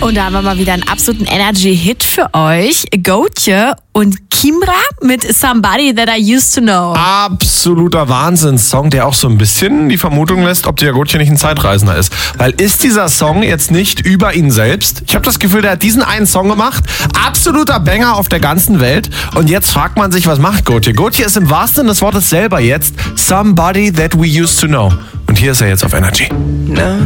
Und da haben wir mal wieder einen absoluten Energy-Hit für euch. Gotye und Kimbra mit Somebody That I Used to Know. Absoluter Wahnsinnssong, der auch so ein bisschen die Vermutung lässt, ob der Gotye nicht ein Zeitreisender ist. Weil ist dieser Song jetzt nicht über ihn selbst? Ich habe das Gefühl, der hat diesen einen Song gemacht. Absoluter Banger auf der ganzen Welt. Und jetzt fragt man sich, was macht Gotye? Gotye ist im wahrsten Sinne des Wortes selber jetzt Somebody That We Used to Know. Und hier ist er jetzt auf Energy. No.